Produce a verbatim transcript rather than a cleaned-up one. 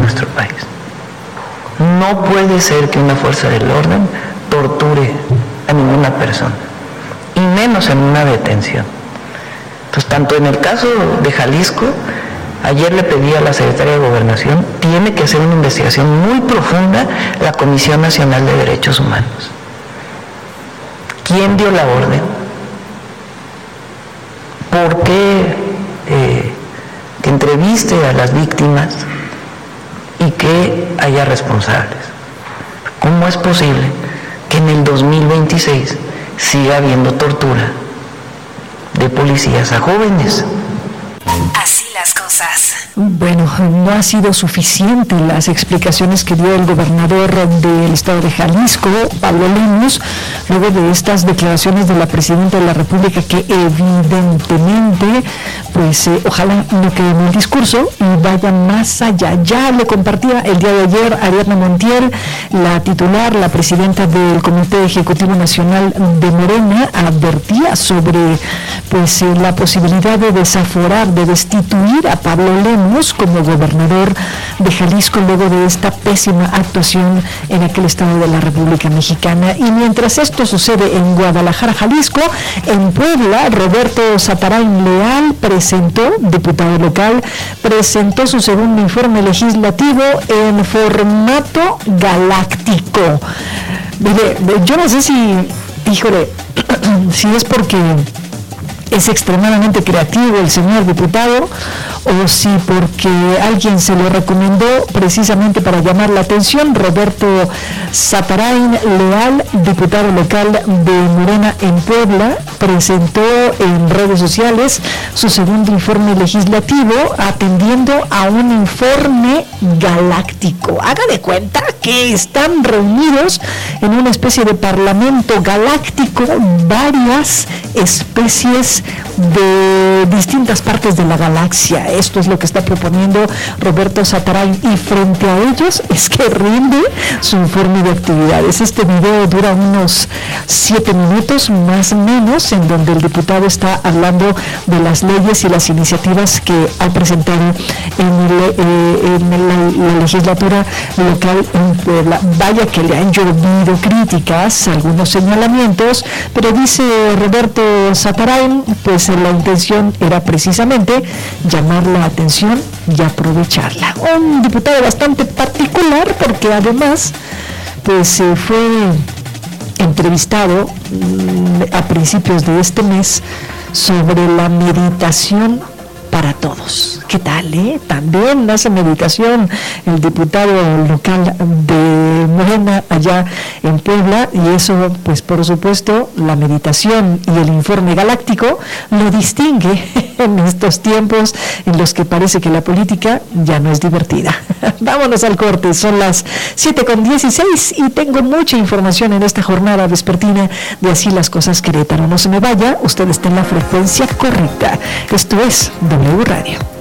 nuestro país. No puede ser que una fuerza del orden torture a ninguna persona, y menos en una detención. Entonces, tanto en el caso de Jalisco, ayer le pedí a la Secretaría de Gobernación, tiene que hacer una investigación muy profunda la Comisión Nacional de Derechos Humanos. ¿Quién dio la orden? ¿Por qué eh, que entreviste a las víctimas y que haya responsables? ¿Cómo es posible que en el dos mil veintiséis siga habiendo tortura de policías a jóvenes? Así las cosas. Bueno, no ha sido suficiente las explicaciones que dio el gobernador del estado de Jalisco, Pablo Lemus, luego de estas declaraciones de la presidenta de la República que evidentemente, pues eh, ojalá no quede en el discurso y vaya más allá. Ya le compartía el día de ayer Ariadna Montiel, la titular, la presidenta del Comité Ejecutivo Nacional de Morena, advertía sobre pues eh, la posibilidad de desaforar, de destituir a Pablo Lemus como gobernador de Jalisco luego de esta pésima actuación en aquel estado de la República Mexicana. Y mientras esto sucede en Guadalajara, Jalisco, en Puebla, Roberto Zatarain Leal presentó, diputado local, presentó su segundo informe legislativo en formato galáctico. Mire, yo no sé si, híjole, si es porque es extremadamente creativo el señor diputado, o si porque alguien se lo recomendó precisamente para llamar la atención. Roberto Zatarain Leal, diputado local de Morena en Puebla, presentó en redes sociales su segundo informe legislativo atendiendo a un informe galáctico. Haga de cuenta que están reunidos en una especie de parlamento galáctico varias especies de distintas partes de la galaxia. Esto es lo que está proponiendo Roberto Zatarain, y frente a ellos es que rinde su informe de actividades. Este video dura unos siete minutos más o menos, en donde el diputado está hablando de las leyes y las iniciativas que ha presentado en, el, eh, en la, la legislatura local en Puebla. Vaya que le han llovido críticas, algunos señalamientos, pero dice Roberto Zatarain, pues la intención era precisamente llamar la atención y aprovecharla. Un diputado bastante particular, porque además pues eh, fue entrevistado mmm, a principios de este mes sobre la meditación para todos. ¿Qué tal, eh? También hace meditación el diputado local de Morena allá en Puebla, y eso, pues por supuesto, la meditación y el informe galáctico lo distingue en estos tiempos en los que parece que la política ya no es divertida. Vámonos al corte, son las siete con dieciséis y tengo mucha información en esta jornada vespertina de Así las Cosas Querétaro. No se me vaya, usted está en la frecuencia correcta. Esto es W Radio.